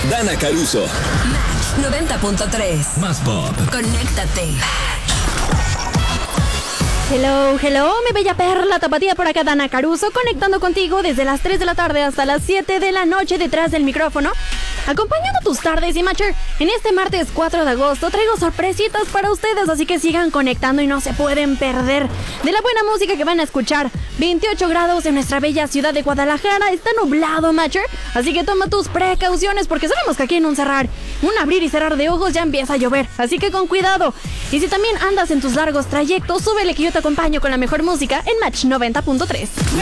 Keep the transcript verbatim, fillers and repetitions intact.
Dana Caruso. Match noventa punto tres. Más pop. Conéctate. Hello, hello, mi bella perla tapatía, por acá Dana Caruso, conectando contigo desde las tres de la tarde hasta las siete de la noche detrás del micrófono, acompañando tus tardes. Y Matcher, en este martes cuatro de agosto traigo sorpresitas para ustedes, así que sigan conectando y no se pueden perder de la buena música que van a escuchar. veintiocho grados en nuestra bella ciudad de Guadalajara, está nublado, Matcher, así que toma tus precauciones porque sabemos que aquí en un cerrar, un abrir y cerrar de ojos ya empieza a llover, así que con cuidado. Y si también andas en tus largos trayectos, súbele que yo te acompaño con la mejor música en Match noventa punto tres.